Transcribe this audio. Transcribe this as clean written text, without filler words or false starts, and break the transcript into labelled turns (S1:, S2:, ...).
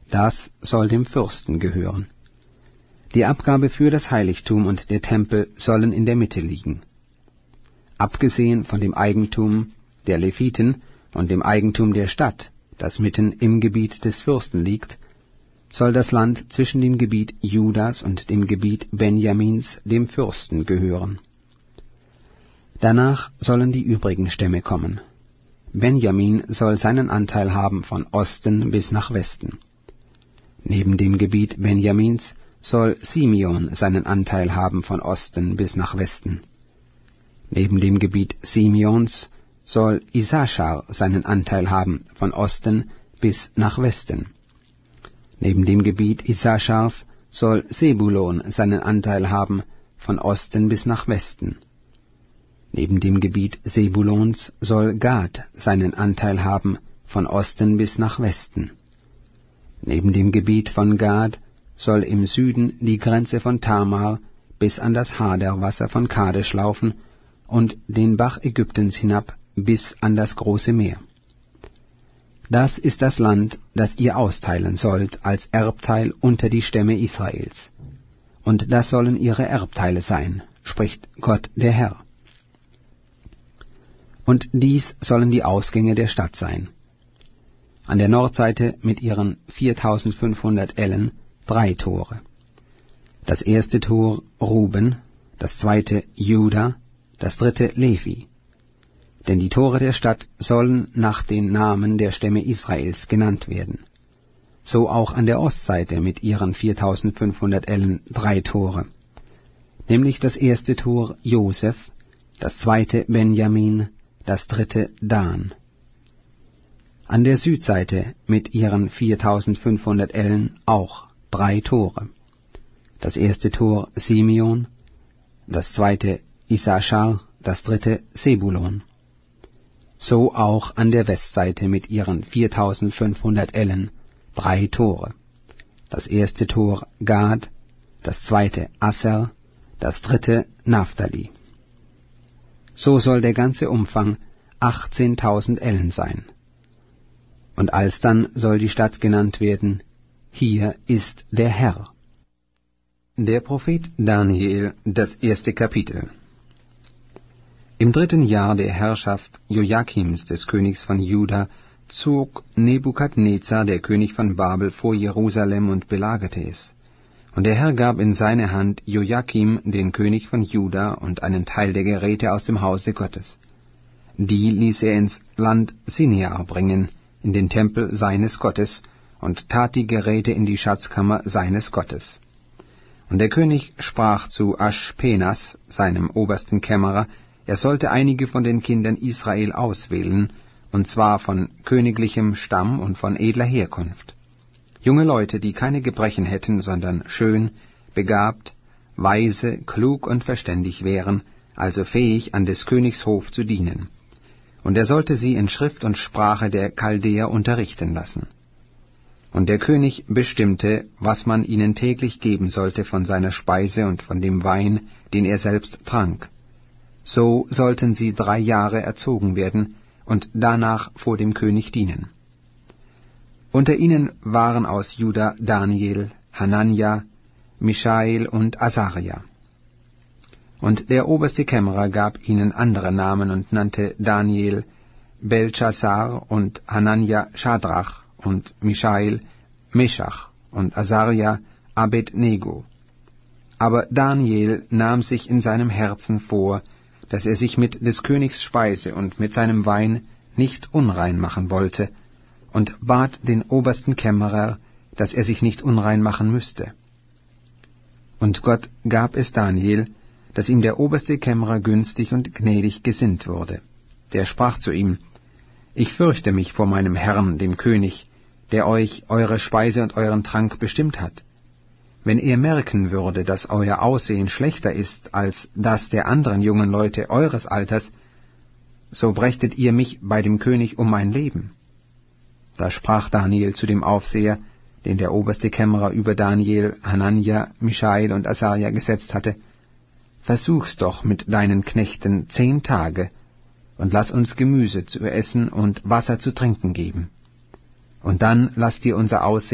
S1: Das soll dem Fürsten gehören. Die Abgabe für das Heiligtum und der Tempel sollen in der Mitte liegen. Abgesehen von dem Eigentum der Leviten und dem Eigentum der Stadt, das mitten im Gebiet des Fürsten liegt, soll das Land zwischen dem Gebiet Judas und dem Gebiet Benjamins dem Fürsten gehören. Danach sollen die übrigen Stämme kommen. Benjamin soll seinen Anteil haben von Osten bis nach Westen. Neben dem Gebiet Benjamins soll Simeon seinen Anteil haben von Osten bis nach Westen. Neben dem Gebiet Simeons soll Issachar seinen Anteil haben von Osten bis nach Westen. Neben dem Gebiet Issachars soll Sebulon seinen Anteil haben von Osten bis nach Westen. Neben dem Gebiet Sebulons soll Gad seinen Anteil haben von Osten bis nach Westen. Neben dem Gebiet von Gad soll im Süden die Grenze von Tamar bis an das Haderwasser von Kadesh laufen und den Bach Ägyptens hinab bis an das große Meer. Das ist das Land, das ihr austeilen sollt als Erbteil unter die Stämme Israels. Und das sollen ihre Erbteile sein, spricht Gott der Herr. Und dies sollen die Ausgänge der Stadt sein. An der Nordseite mit ihren 4500 Ellen 3 Tore. Das erste Tor Ruben, das zweite Juda, das dritte Levi. Denn die Tore der Stadt sollen nach den Namen der Stämme Israels genannt werden. So auch an der Ostseite mit ihren 4500 Ellen 3 Tore. Nämlich das erste Tor Josef, das zweite Benjamin, das dritte Dan. An der Südseite mit ihren 4500 Ellen auch 3 Tore. Das erste Tor Simeon, das zweite Issachar, das dritte Sebulon. So auch an der Westseite mit ihren 4500 Ellen 3 Tore. Das erste Tor Gad, das zweite Asser, das dritte Naphtali. So soll der ganze Umfang 18.000 Ellen sein. Und alsdann soll die Stadt genannt werden, hier ist der Herr. Der Prophet Daniel, das 1. Kapitel. Im 3. Jahr der Herrschaft Joachims, des Königs von Juda, zog Nebukadnezar, der König von Babel, vor Jerusalem und belagerte es. Und der Herr gab in seine Hand Joachim, den König von Juda, und einen Teil der Geräte aus dem Hause Gottes. Die ließ er ins Land Sinear bringen, in den Tempel seines Gottes, und tat die Geräte in die Schatzkammer seines Gottes. Und der König sprach zu Aschpenas, seinem obersten Kämmerer, er sollte einige von den Kindern Israel auswählen, und zwar von königlichem Stamm und von edler Herkunft. Junge Leute, die keine Gebrechen hätten, sondern schön, begabt, weise, klug und verständig wären, also fähig, an des Königs Hof zu dienen. Und er sollte sie in Schrift und Sprache der Chaldäer unterrichten lassen. Und der König bestimmte, was man ihnen täglich geben sollte von seiner Speise und von dem Wein, den er selbst trank. So sollten sie 3 Jahre erzogen werden und danach vor dem König dienen. Unter ihnen waren aus Juda Daniel, Hanania, Mischael und Asaria. Und der oberste Kämmerer gab ihnen andere Namen und nannte Daniel Belshazzar und Hanania Schadrach und Mischael Meschach und Asaria Abednego. Aber Daniel nahm sich in seinem Herzen vor, dass er sich mit des Königs Speise und mit seinem Wein nicht unrein machen wollte, und bat den obersten Kämmerer, dass er sich nicht unrein machen müsste. Und Gott gab es Daniel, dass ihm der oberste Kämmerer günstig und gnädig gesinnt wurde. Der sprach zu ihm: Ich fürchte mich vor meinem Herrn, dem König, der euch eure Speise und euren Trank bestimmt hat. Wenn er merken würde, dass euer Aussehen schlechter ist als das der anderen jungen Leute eures Alters, so brächtet ihr mich bei dem König um mein Leben. Da sprach Daniel zu dem Aufseher, den der oberste Kämmerer über Daniel, Hanania, Mischael und Asaria gesetzt hatte: Versuch's doch mit deinen Knechten 10 Tage, und lass uns Gemüse zu essen und Wasser zu trinken geben. Und dann lass dir unser Aussehen